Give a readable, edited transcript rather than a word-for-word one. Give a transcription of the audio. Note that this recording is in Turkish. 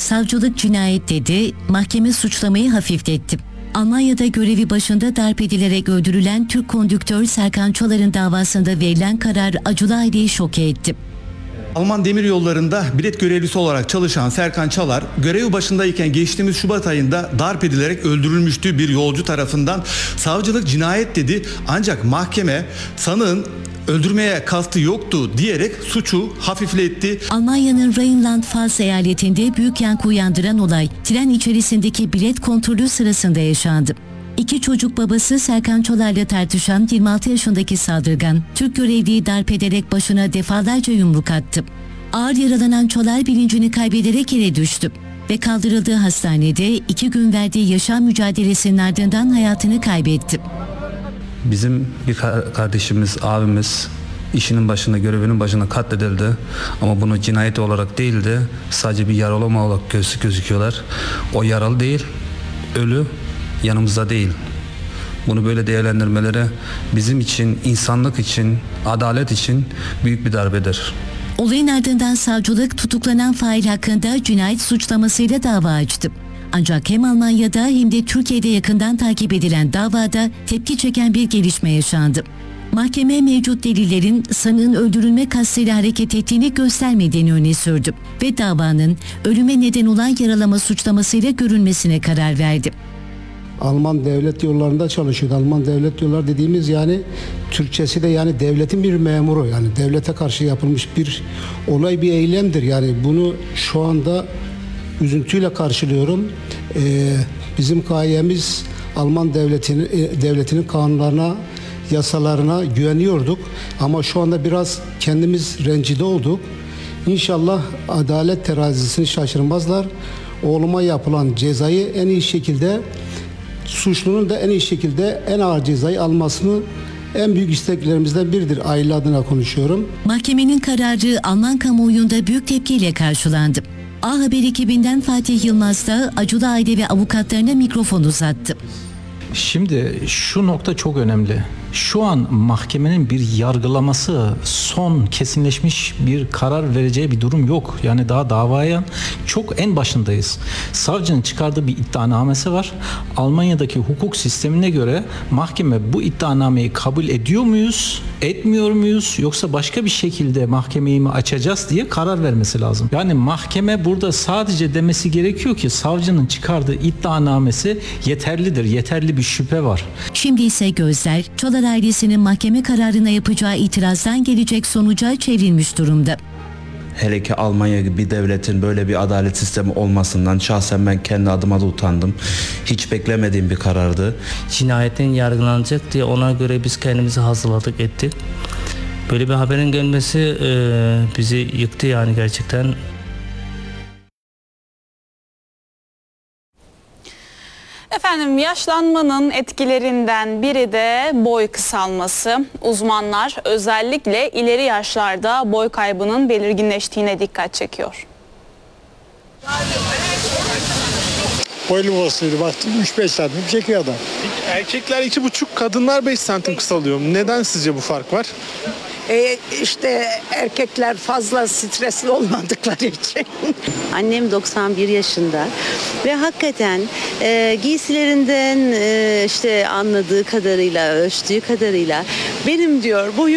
Savcılık cinayet dedi, mahkeme suçlamayı hafifletti. Almanya'da görevi başında darp edilerek öldürülen Türk kondüktör Serkan Çolar'ın davasında verilen karar acılı aileyi şoke etti. Alman demiryollarında bilet görevlisi olarak çalışan Serkan Çalar, görev başındayken geçtiğimiz Şubat ayında darp edilerek öldürülmüştü bir yolcu tarafından. Savcılık cinayet dedi, ancak mahkeme sanığın öldürmeye kastı yoktu diyerek suçu hafifletti. Almanya'nın Rheinland-Pfalz eyaletinde büyük yankı uyandıran olay tren içerisindeki bilet kontrolü sırasında yaşandı. İki çocuk babası Serkan Çolar'la tartışan 26 yaşındaki saldırgan, Türk görevliyi darp ederek başına defalarca yumruk attı. Ağır yaralanan Çolar bilincini kaybederek yere düştü ve kaldırıldığı hastanede 2 gün verdiği yaşam mücadelesinin ardından hayatını kaybetti. Bizim bir kardeşimiz, abimiz işinin başında, görevinin başında katledildi. Ama bunu cinayet olarak değil de sadece bir yaralama olarak gözüküyorlar. O yaralı değil, ölü, yanımızda değil. Bunu böyle değerlendirmeleri bizim için, insanlık için, adalet için büyük bir darbedir. Olayın ardından savcılık tutuklanan fail hakkında cinayet suçlamasıyla dava açtı. Ancak hem Almanya'da hem de Türkiye'de yakından takip edilen davada tepki çeken bir gelişme yaşandı. Mahkeme mevcut delillerin sanığın öldürülme kastıyla hareket ettiğini göstermediğini öne sürdü ve davanın ölüme neden olan yaralama suçlamasıyla görülmesine karar verdi. Alman devlet yollarında çalışıyordu. Alman devlet yolları dediğimiz yani Türkçesi de yani devletin bir memuru, yani devlete karşı yapılmış bir olay, bir eylemdir. Yani bunu şu anda üzüntüyle karşılıyorum. Bizim gayemiz Alman devletinin kanunlarına, yasalarına güveniyorduk. Ama şu anda biraz kendimiz rencide olduk. İnşallah adalet terazisini şaşırmazlar. Oğluma yapılan cezayı en iyi şekilde, suçlunun da en iyi şekilde en ağır cezayı almasını en büyük isteklerimizden biridir. Aile adına konuşuyorum. Mahkemenin kararı Alman kamuoyunda büyük tepkiyle karşılandı. A Haber ekibinden Fatih Yılmaz da acılı aile ve avukatlarına mikrofon uzattı. Şimdi şu nokta çok önemli. Şu an mahkemenin bir yargılaması, son kesinleşmiş bir karar vereceği bir durum yok. Yani daha davaya çok en başındayız. Savcının çıkardığı bir iddianamesi var. Almanya'daki hukuk sistemine göre mahkeme bu iddianameyi kabul ediyor muyuz, etmiyor muyuz, yoksa başka bir şekilde mahkemeyi mi açacağız diye karar vermesi lazım. Yani mahkeme burada sadece demesi gerekiyor ki savcının çıkardığı iddianamesi yeterlidir, yeterli bir şüphe var. Şimdi ise gözler Çolar ailesinin mahkeme kararına yapacağı itirazdan gelecek sonuca çevrilmiş durumda. Hele ki Almanya gibi bir devletin böyle bir adalet sistemi olmasından şahsen ben kendi adıma da utandım. Hiç beklemediğim bir karardı. Cinayetin yargılanacak diye ona göre biz kendimizi hazırladık, ettik. Böyle bir haberin gelmesi bizi yıktı yani gerçekten. Efendim, yaşlanmanın etkilerinden biri de boy kısalması. Uzmanlar özellikle ileri yaşlarda boy kaybının belirginleştiğine dikkat çekiyor. Boylu bosuydu, baktım 3-5 santim çekiyor adam. Erkekler 2,5, kadınlar 5 santim kısalıyor. Neden sizce bu fark var? İşte erkekler fazla stresli olmadıkları için. Annem 91 yaşında ve hakikaten giysilerinden işte anladığı kadarıyla, ölçtüğü kadarıyla benim diyor boyum